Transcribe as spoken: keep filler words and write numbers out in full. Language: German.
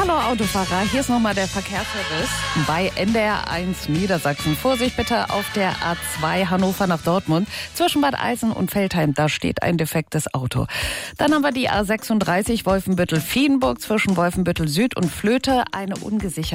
Hallo Autofahrer, hier ist nochmal der Verkehrsservice bei N D R eins Niedersachsen. Vorsicht bitte auf der A zwei Hannover nach Dortmund. Zwischen Bad Eilsen und Veltheim, da steht ein defektes Auto. Dann haben wir die A sechsunddreißig Wolfenbüttel-Viehdenburg zwischen Wolfenbüttel Süd und Flöte, eine ungesicherte